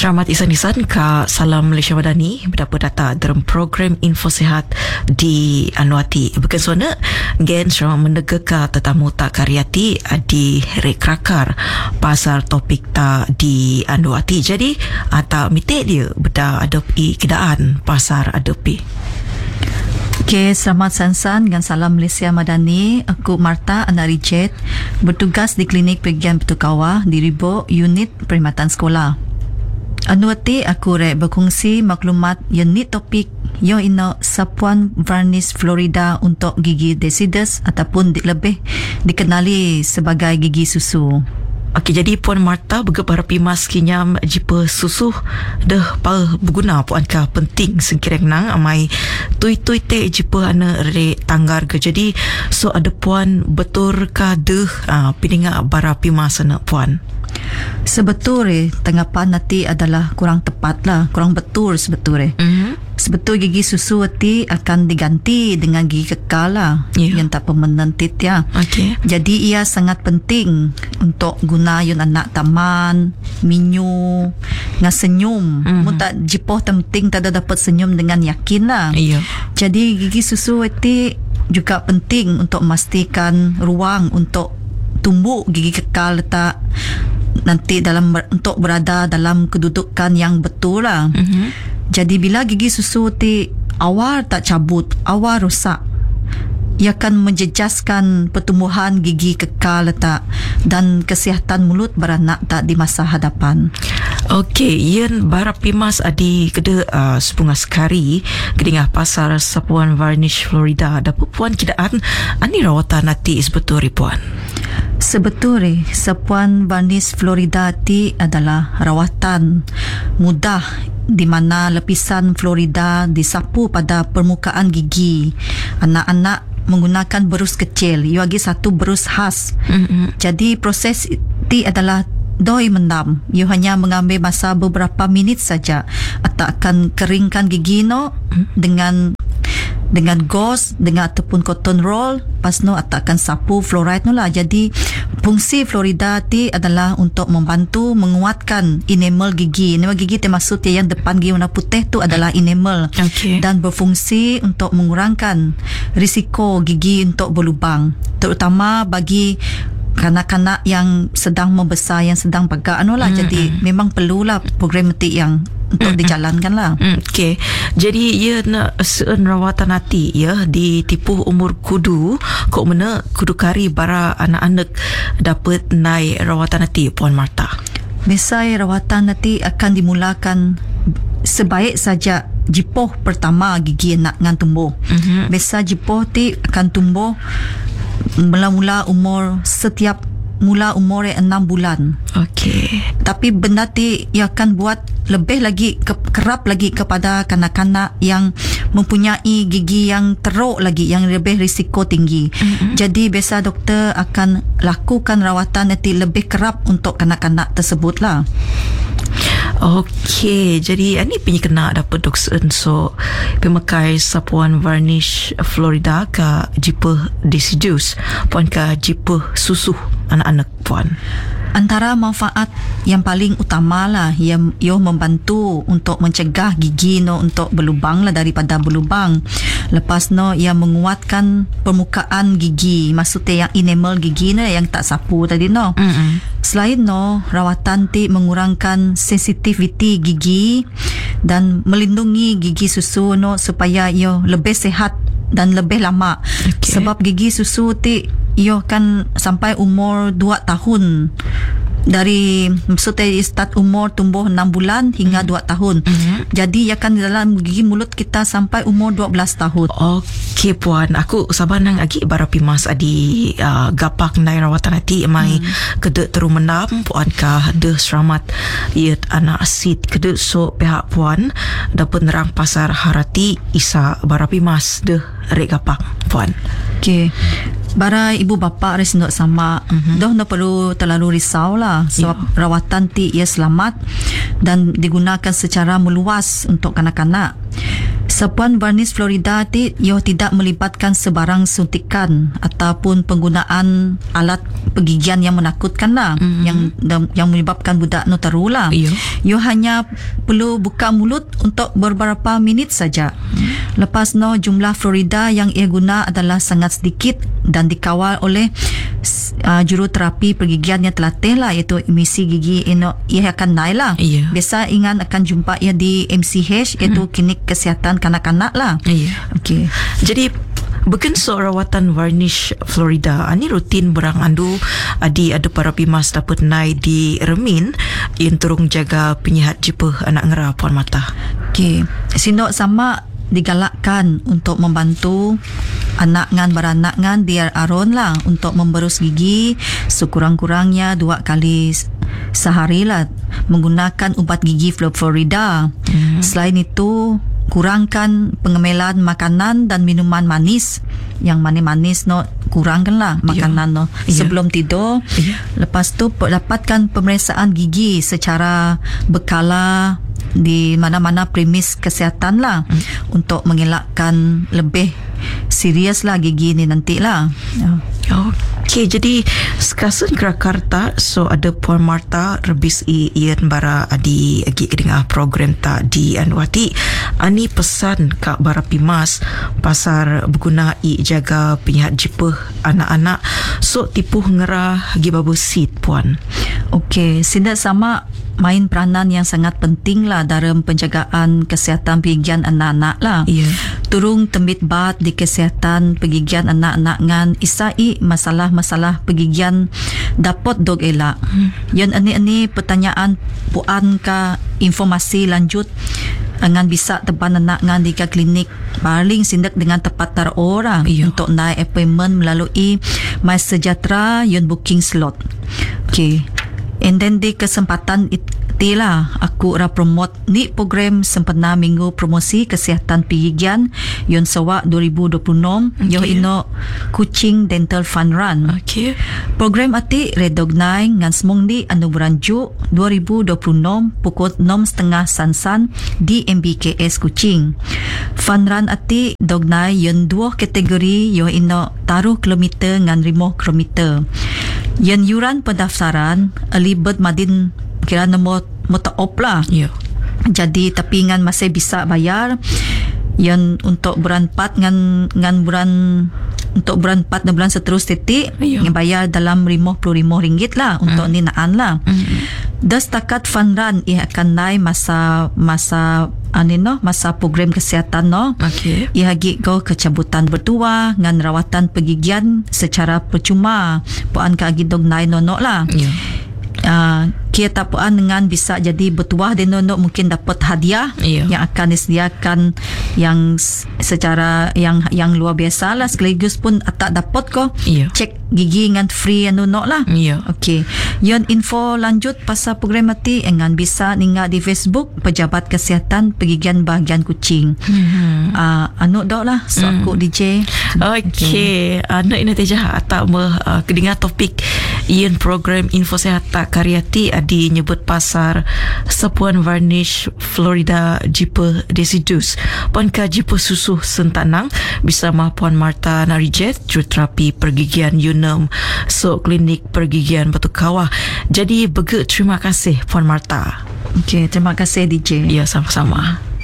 Selamat isan-isan ka Salam Malaysia Madani berdapat data dalam program info sihat di Anuati. Bukan suana gen serang menega ka tetamu tak karyati di rekrakar pasar topik tak di Anuati. Jadi tak mitik dia beda adopi kedaan pasar adopi. Okay, selamat sansan dengan Salam Malaysia Madani. Aku Marta Anari Jet, bertugas di Klinik Pergian Petukawah di Ribo Unit Perkhidmatan Sekolah. Anuati aku berkongsi maklumat yang ni topik yang ino sapuan varnish Florida untuk gigi deciduous ataupun lebih dikenali sebagai gigi susu. Okey, jadi Puan Marta bergebar pimas kinyam jipa susuh dah pa berguna puan ka penting sengkireng nang amai tui-tui te jipa ana re tanggar ke. Jadi so ada puan betul ka deh pininga bara pimas ana puan. Sebetulnya tanggapan nanti adalah kurang tepat lah, kurang betul sebetulnya. Sebetul gigi susu nanti akan diganti dengan gigi kekal lah, yang tak permanentit ya. Okay. Jadi ia sangat penting untuk guna yun anak taman, minyu, dengan senyum. Mun tak jipoh penting tak ada dapat senyum dengan yakin lah. Jadi gigi susu nanti juga penting untuk memastikan ruang untuk tumbuh gigi kekal letak nanti untuk berada dalam kedudukan yang betul lah. Jadi bila gigi susu ti awal tak cabut, awal rosak, ia akan menjejaskan pertumbuhan gigi kekal letak dan kesihatan mulut beranak tak di masa hadapan. Okey, yen bara pimas adi kede sepunga sekari kedingah pasar sapuan varnish Florida dapat puan kidaan ani rawatan nanti sebetul puan. Sebetulnya sapuan varnish Florida ti adalah rawatan mudah di mana lapisan Florida disapu pada permukaan gigi anak-anak menggunakan berus kecil. Ia lagi satu berus khas. Jadi proses itu adalah doi mendam. Ia hanya mengambil masa beberapa minit saja. Atau akan keringkan gigi no dengan gauze, dengan ataupun cotton roll. Pas no atau akan sapu fluoride no lah. Jadi fungsi Florida ti adalah untuk membantu menguatkan enamel gigi. Enamel gigi termasuk yang depan gigi warna putih tu adalah enamel. Dan berfungsi untuk mengurangkan risiko gigi untuk berlubang, terutama bagi kanak-kanak yang sedang membesar, yang sedang pegak lah. Jadi memang perlulah program yang untuk dijalankan lah. Okey. Jadi ia nak seun rawatan hati ya ditipu umur kudu kok mana kudu kari bara anak-anak dapat naik rawatan hati Puan Marta. Biasa rawatan nanti akan dimulakan sebaik saja jipoh pertama gigi anak ngan tumbuh. Biasa jipoh ti akan tumbuh mula-mula umur mula umur 6 bulan. Okey. Tapi benda ti ia akan buat lebih lagi kerap lagi kepada kanak-kanak yang mempunyai gigi yang teruk lagi, yang lebih risiko tinggi. Jadi biasa doktor akan lakukan rawatan nanti lebih kerap untuk kanak-kanak tersebut lah. Okey, jadi ini punya kena dapat dokter so pemakai sapuan varnish Florida ke jipa deciduous puan ke jipa susuh anak-anak puan. Antara manfaat yang paling utama lah yang membantu untuk mencegah gigi no untuk berlubang lah daripada berlubang. Lepas no ia menguatkan permukaan gigi, maksudnya yang enamel gigi no yang tak sapu tadi no. Selain no, rawatan ti mengurangkan sensitiviti gigi dan melindungi gigi susu no supaya ia lebih sihat dan lebih lama. Sebab gigi susu ti ia kan sampai umur 2 tahun. Dari maksudnya start umur tumbuh 6 bulan hingga 2 tahun. Jadi ia akan dalam gigi mulut kita sampai umur 12 tahun. Okey puan, aku sabar nang agi bara pimas adi gapak nai rawatan hati mai kede teru menam puan ka de selamat iet anak asit kede so pihak puan dapat nerang pasar harati isa bara pimas de rek gapak puan. Okey. Bara ibu bapa res ndok sama dah nak perlu terlalu risau lah sebab rawatan ti ia selamat dan digunakan secara meluas untuk kanak-kanak. Sapuan varnish Florida ti ia tidak melibatkan sebarang suntikan ataupun penggunaan alat pergigian yang menakutkan lah, yang menyebabkan budak no terula. Ia hanya perlu buka mulut untuk beberapa minit saja. Lepas no, jumlah Florida yang ia guna adalah sangat sedikit dan dikawal oleh juruterapi pergigian yang terlatih lah, iaitu emisi gigi ia akan naik lah. Biasa ingat akan jumpa ia di MCH, iaitu klinik kesihatan kanak-kanak lah. Okay. Jadi bukan rawatan varnish Florida ani rutin berang andu ada para pimas dapat naik di remin yang turung jaga penyihat jipah anak ngera puan mata. Okay. Sindok sama digalakkan untuk membantu anak ngan beranak ngan biar aron lah untuk memberus gigi sekurang-kurangnya 2 kali sehari lah menggunakan ubat gigi Florida. Selain itu, kurangkan pengemelan makanan dan minuman manis. Yang manis-manis no, kurangkan lah makanan no sebelum tidur. Lepas tu dapatkan pemeriksaan gigi secara berkala di mana-mana premis kesihatan lah, untuk mengelakkan lebih serius lah gigi ni nanti lah. Okey, jadi sekasun Jakarta so ada Puan Marta rebis ian bara adi agi dengan program tak di Anwati. Ani pesan kak bara pimas pasar berguna jaga penyihat jipah anak-anak so tipu ngerah gi babu seat puan. Okey, sinda sama main peranan yang sangat penting lah dalam penjagaan kesihatan pergigian anak-anak lah. Turung tembit bat di kesihatan pergigian anak-anak ngan isai masalah-masalah pergigian dapat dog elak. Yan ani pertanyaan puan ka informasi lanjut ngan bisa teban anak ngan di klinik paling sindak dengan tepat terorang untuk naik appointment melalui My Sejahtera yon booking slot. Okay. And then di kesempatan itilah aku promote ni program sempena minggu promosi kesihatan pergigian yon sewa 2026 yo ino Kuching Dental Fun Run. Program ati recognize ngan semong di anu beranju 2026 pukul 6.30 sansan di MBKS Kuching. Fun Run ati dognai yon 2 kategori yo ino taruh kilometer ngan 5 kilometer. Yan yuran pendaftaran alibet madin kira nomor motoop lah. Jadi tapi ngan masih bisa bayar. Yan untuk bulan 4 ngan bulan untuk bulan 4 dan bulan seterus titik yang bayar dalam RM55 lah untuk ninaan lah. Dan setakat fun run ia akan naik masa program kesihatan no. Ia hagi go kecabutan bertua ngan rawatan pergigian secara percuma puan ka agi dog naik no lah. Kita puan dengan bisa jadi bertuah dan nono mungkin dapat hadiah yang akan disediakan yang secara yang luar biasa lah, sekaligus pun tak dapat ko cek gigi dengan free nono lah. Okey, yon info lanjut pasal program mati dengan bisa ninga di Facebook Pejabat Kesihatan Pergigian Bahagian Kuching. Anu dok lah so aku DJ. Okey, anak ini teja tak kedengar topik ian program info sehat tak karyati di nyebut pasar sapuan varnish Florida jipah desidus puan ka jipah susuh sentanang bersama Puan Marta Narijet juruterapi pergigian UNEM so klinik pergigian Batu Kawah. Jadi terima kasih Puan Marta. Okey, terima kasih DJ. Ya, sama-sama.